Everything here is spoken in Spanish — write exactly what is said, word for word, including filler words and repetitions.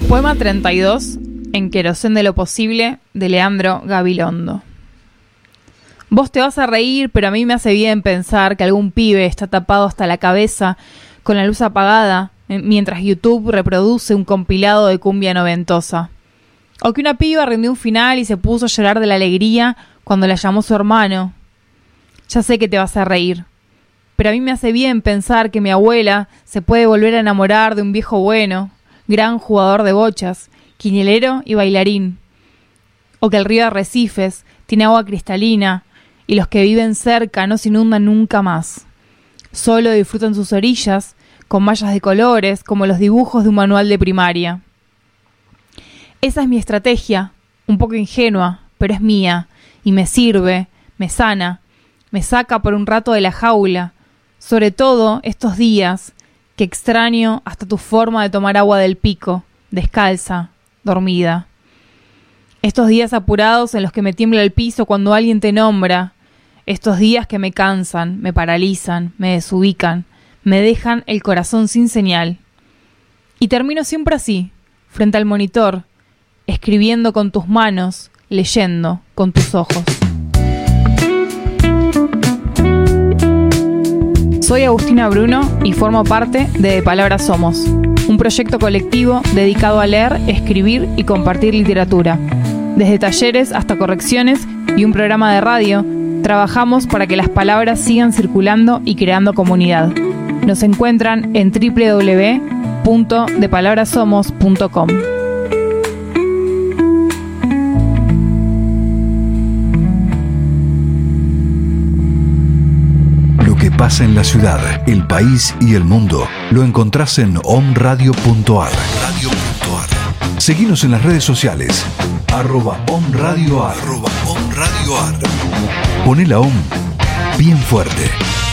Poema treinta y dos, en Querosén de lo posible, de Leandro Gabilondo. Vos te vas a reír, pero a mí me hace bien pensar que algún pibe está tapado hasta la cabeza con la luz apagada mientras YouTube reproduce un compilado de cumbia noventosa. O que una piba rindió un final y se puso a llorar de la alegría cuando la llamó su hermano. Ya sé que te vas a reír, pero a mí me hace bien pensar que mi abuela se puede volver a enamorar de un viejo bueno, gran jugador de bochas, quinielero y bailarín. O que el río Arrecifes tiene agua cristalina y los que viven cerca no se inundan nunca más. Solo disfrutan sus orillas con mallas de colores como los dibujos de un manual de primaria. Esa es mi estrategia, un poco ingenua, pero es mía, y me sirve, me sana, me saca por un rato de la jaula, sobre todo estos días que extraño hasta tu forma de tomar agua del pico, descalza, dormida. Estos días apurados en los que me tiembla el piso cuando alguien te nombra, estos días que me cansan, me paralizan, me desubican, me dejan el corazón sin señal. Y termino siempre así, frente al monitor, escribiendo con tus manos, leyendo con tus ojos. Soy Agustina Bruno y formo parte de De Palabras Somos, un proyecto colectivo dedicado a leer, escribir y compartir literatura. Desde talleres hasta correcciones y un programa de radio, trabajamos para que las palabras sigan circulando y creando comunidad. Nos encuentran en doble u doble u doble u punto de palabras somos punto com. Lo que pasa en la ciudad, el país y el mundo lo encontrás en omradio punto ar. Seguinos en las redes sociales, arroba omradioar. Arroba omradioar. Poné la om bien fuerte.